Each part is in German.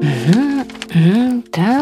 Da.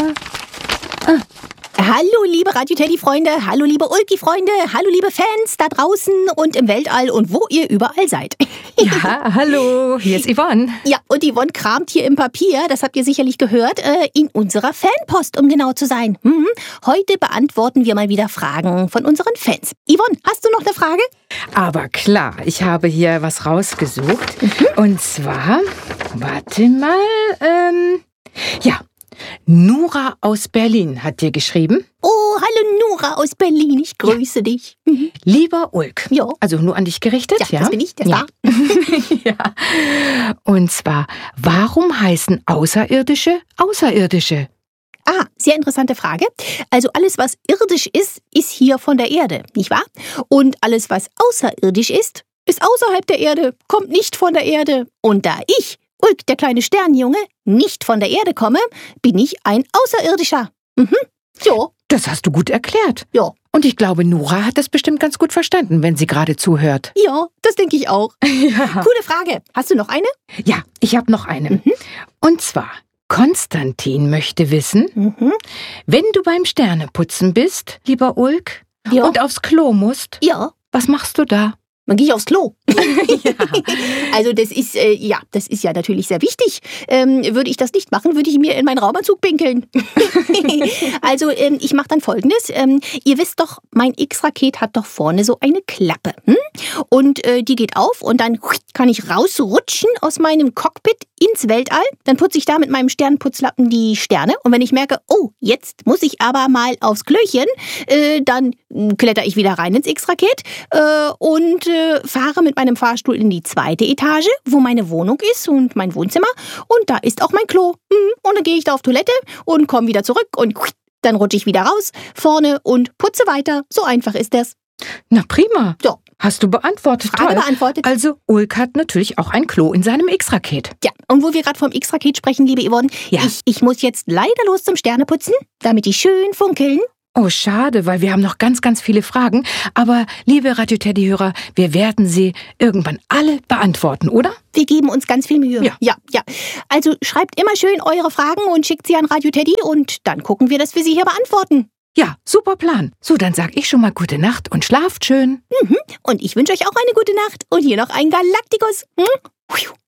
Hallo liebe Radio Teddy-Freunde, hallo liebe Ulki-Freunde, hallo liebe Fans da draußen und im Weltall und wo ihr überall seid. Ja, hallo, hier ist Yvonne. Ja, und Yvonne kramt hier im Papier, das habt ihr sicherlich gehört, in unserer Fanpost, um genau zu sein. Heute beantworten wir mal wieder Fragen von unseren Fans. Yvonne, hast du noch eine Frage? Aber klar, ich habe hier was rausgesucht. Und zwar, warte mal, ja, Nora aus Berlin hat dir geschrieben. Oh, hallo Nora aus Berlin, ich grüße dich. Lieber Ulk, Ja. also nur an dich gerichtet, ja? Das bin ich, der Ja. Ja. Und zwar, warum heißen Außerirdische Außerirdische? Ah, sehr interessante Frage. Also alles, was irdisch ist, ist hier von der Erde, nicht wahr? Und alles, was außerirdisch ist außerhalb der Erde, kommt nicht von der Erde. Und da ich, Ulk, der kleine Sternjunge, nicht von der Erde komme, bin ich ein Außerirdischer. Ja. Das hast du gut erklärt. Ja. Und ich glaube, Nora hat das bestimmt ganz gut verstanden, wenn sie gerade zuhört. Ja, das denke ich auch. Ja. Coole Frage. Hast du noch eine? Ja, ich habe noch eine. Und zwar, Konstantin möchte wissen, wenn du beim Sterneputzen bist, lieber Ulk, Ja. und aufs Klo musst, Ja. was machst du da? Dann gehe ich aufs Klo. Ja. Also das ist ja natürlich sehr wichtig. Würde ich das nicht machen, würde ich mir in meinen Raumanzug pinkeln. Also ich mache dann Folgendes. Ihr wisst doch, mein X-Raket hat doch vorne so eine Klappe. Und die geht auf und dann kann ich rausrutschen aus meinem Cockpit ins Weltall. Dann putze ich da mit meinem Sternputzlappen die Sterne. Und wenn ich merke, oh, jetzt muss ich aber mal aufs Klöchen, dann kletter ich wieder rein ins X-Raket und fahre mit meinem Fahrstuhl in die 2. Etage, wo meine Wohnung ist und mein Wohnzimmer. Und da ist auch mein Klo. Und dann gehe ich da auf Toilette und komme wieder zurück und dann rutsche ich wieder raus, vorne und putze weiter. So einfach ist das. Na prima. Ja. Hast du beantwortet. Frage Toll. beantwortet. Also Ulk hat natürlich auch ein Klo in seinem X-Raket. Ja, und wo wir gerade vom X-Raket sprechen, liebe Yvonne, Ja. ich muss jetzt leider los zum Sterneputzen, damit die schön funkeln. Oh, schade, weil wir haben noch ganz, ganz viele Fragen. Aber, liebe Radio-Teddy-Hörer, wir werden sie irgendwann alle beantworten, oder? Wir geben uns ganz viel Mühe. Ja. Ja. Also schreibt immer schön eure Fragen und schickt sie an Radio Teddy und dann gucken wir, dass wir sie hier beantworten. Ja, super Plan. So, dann sag ich schon mal gute Nacht und schlaft schön. Und ich wünsche euch auch eine gute Nacht und hier noch ein Galaktikus.